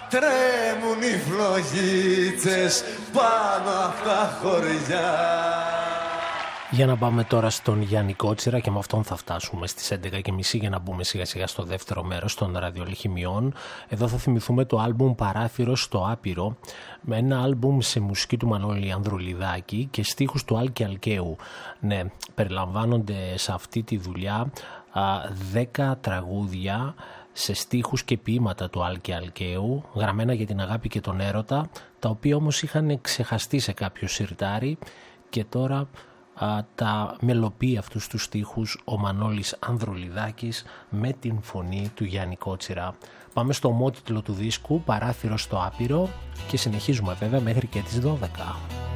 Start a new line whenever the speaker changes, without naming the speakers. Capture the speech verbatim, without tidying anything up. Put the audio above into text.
τρέμουν οι φλογίτσες πάνω απ' τα χωριά.
Για να πάμε τώρα στον Γιάννη Κότσιρα και με αυτόν θα φτάσουμε στις έντεκα και μισή για να μπούμε σιγά σιγά στο δεύτερο μέρος των ραδιολιχημιών. Εδώ θα θυμηθούμε το άλμπουμ Παράθυρο στο Άπειρο, με ένα άλμπουμ σε μουσική του Μανώλη Ανδρουλιδάκη και στίχους του Άλκη Αλκαίου. Ναι, περιλαμβάνονται σε αυτή τη δουλειά δέκα τραγούδια σε στίχους και ποίηματα του Άλκη Αλκαίου, γραμμένα για την αγάπη και τον έρωτα, τα οποία όμως είχαν ξεχαστεί σε κάποιο σιρτάρι και τώρα α, τα μελοποιεί αυτούς τους στίχους ο Μανώλης Ανδρουλιδάκης με την φωνή του Γιάννη Κότσιρα. Πάμε στο ομότιτλο του δίσκου, Παράθυρο στο Άπειρο, και συνεχίζουμε βέβαια μέχρι και τις δώδεκα.